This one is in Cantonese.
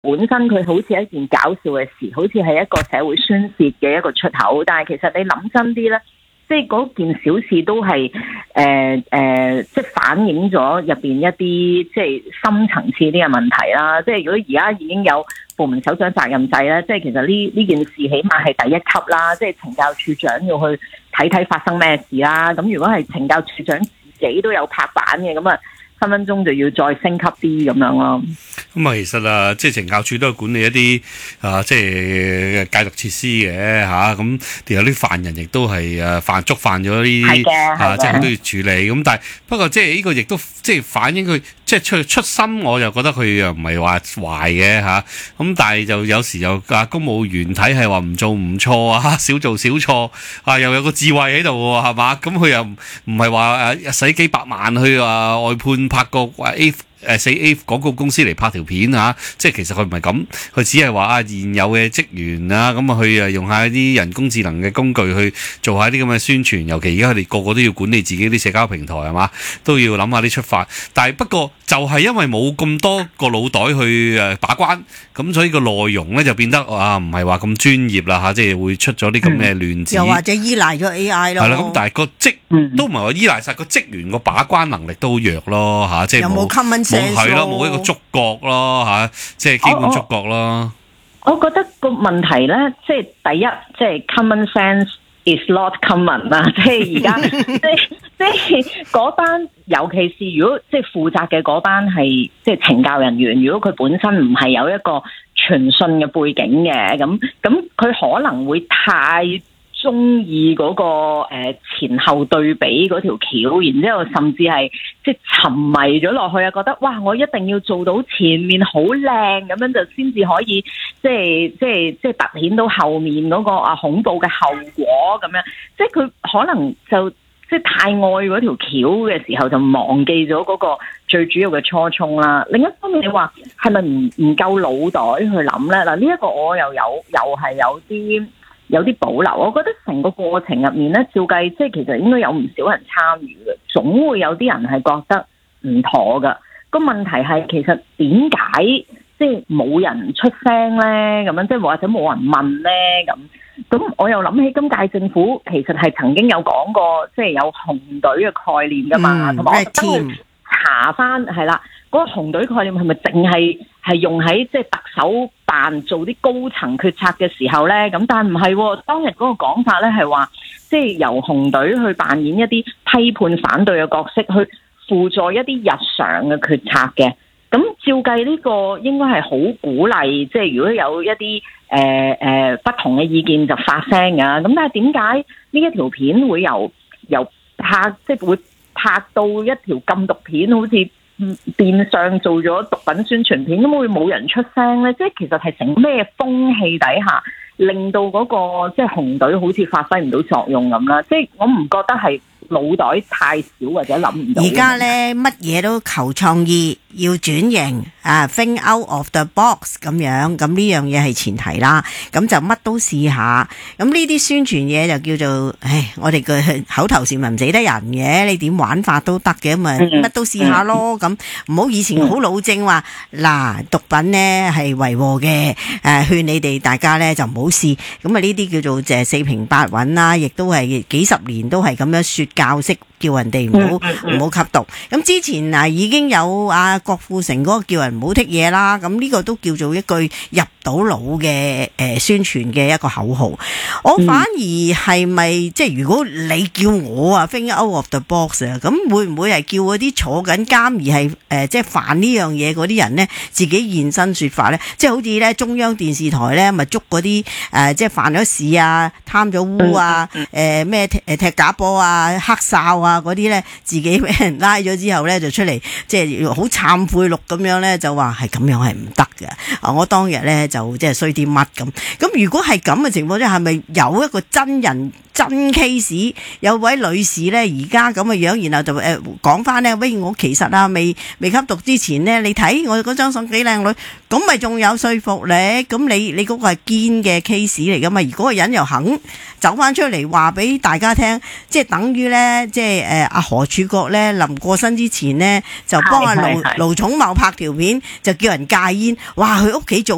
本身佢好似一件搞笑嘅事，好似係一個社會宣泄嘅一個出口，但係其實你諗真啲呢，即係嗰件小事都係即係反映咗入邊一啲即係深層次啲嘅問題啦。即係如果而家已經有部門首長責任制咧，即係其實呢件事起碼係第一級啦，即係懲教處長要去睇睇發生咩事啦。咁如果係懲教處長自己都有拍板嘅，咁啊分分鐘就要再升級啲咁樣咯。 咁啊，其實即係懲教處都係管理一啲即係戒毒設施嘅嚇。咁有啲犯人亦都係觸犯咗呢啲即係都要處理。咁但係不過即係呢個亦都即係反映佢即係出心，我就覺得佢又唔係話壞嘅嚇。咁但係就有時又公務員體係話唔做唔錯啊，少做少錯又有個智慧喺度喎，係嘛？咁佢又唔係話使幾百萬去外判拍個4A 廣告公司嚟拍條片即係其實佢唔係咁，佢只係話現有嘅職員咁去用下啲人工智能嘅工具去做下啲咁嘅宣傳，尤其而家佢哋個個都要管理自己啲社交平台係嘛，都要諗下啲出發。但係不過就係因為冇咁多個腦袋去把關，咁所以個內容咧就變得唔係話咁專業啦即係會出咗啲咁嘅亂子。 又或者依賴咗 AI 咯。 係啦，咁但係個都唔係話依賴晒個職員個把關能力都弱咯即係冇 common sense 係咯，冇一個觸覺咯即係基本觸覺咯。 我覺得個問題咧，即係第一，即係 common sense is not common 啦。即係而家即係嗰班，尤其是如果即係負責嘅嗰班係即係懲教人員，如果佢本身唔係有一個傳訊嘅背景嘅，咁佢可能會太中意嗰個前後對比嗰條橋，然之後甚至係即係沉迷咗落去覺得哇，我一定要做到前面好靚咁樣就先至可以即係凸顯到後面嗰個恐怖嘅後果咁樣。即係佢可能就即係太愛嗰條橋嘅時候，就忘記咗嗰個最主要嘅初衷啦。另一方面，你話係咪唔夠腦袋去諗咧？嗱，呢一個我又係有啲保留。我覺得成個過程入面咧，照計即係其實應該有唔少人參與嘅，總會有啲人係覺得唔妥噶。個問題係其實點解即係冇人出聲咧？咁樣即係或者冇人問咧？咁我又諗起今屆政府其實係曾經有講過，即係有紅隊嘅概念噶嘛，同埋我都會查翻係啦，嗰個紅隊概念係咪淨係用喺即係特首辦做啲高層決策嘅時候咧？咁但係唔係，當日嗰個講法咧係話，即係由紅隊去扮演一啲批判反對嘅角色，去輔助一啲日常嘅決策嘅。咁照計呢個應該係好鼓勵，即係如果有一啲不同嘅意見就發聲㗎。咁但係點解呢一條片會由拍即係會拍到一條禁毒片，好似變相做咗毒品宣傳片，咁會冇人出聲咧？即係其實係成咩風氣底下，令到嗰個即係紅隊好似發揮唔到作用咁啦？即係我唔覺得係腦袋太少或者諗唔到。而家咧乜嘢都求創意，要轉型think out of the box 咁樣，咁呢樣嘢係前提啦。咁就乜都試下。咁呢啲宣傳嘢就叫做，我哋嘅口頭禪唔死得人嘅，你點玩法都得嘅，咪乜都試下咯。咁唔好以前好老正話，嗱，毒品咧係違和嘅，勸你哋大家咧就唔好試。咁啊呢啲叫做四平八穩啦，亦都係幾十年都係咁樣說教式叫人哋唔好吸毒。咁之前已經有郭富城嗰個叫人唔好剔嘢啦，咁呢個都叫做一句入到腦嘅宣傳嘅一個口號。我反而係咪即係如果你叫我think out of the box 咁會唔會係叫嗰啲坐緊監而係即係犯呢樣嘢嗰啲人呢自己現身說法呢？即係好似咧中央電視台呢咪捉嗰啲即係犯咗事貪咗污咩踢假波黑哨嗰啲呢，自己俾人拉咗之後呢就出嚟即係好懺悔錄咁樣呢，就話係咁樣係唔得嘅。我當日呢就即係衰啲乜咁。咁如果係咁嘅情況之下，係咪有一個真人真 case？ 有位女士呢而家咁嘅樣，然後就講翻呢：「喂，我其實未吸毒之前呢，你睇我嗰張相幾靚女，咁咪仲有說服力。咁你嗰個係堅嘅 case 嚟噶嘛？而嗰個人又肯走翻出嚟話俾大家聽，即係等於呢，即係阿何柱國呢臨過身之前呢，就幫阿盧寵茂拍條片，就叫人戒煙。哇！佢屋企做